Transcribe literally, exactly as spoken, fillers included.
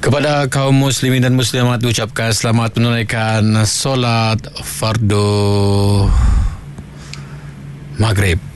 Kepada kaum muslimin dan muslimat ucapkan selamat menunaikan solat fardu maghrib.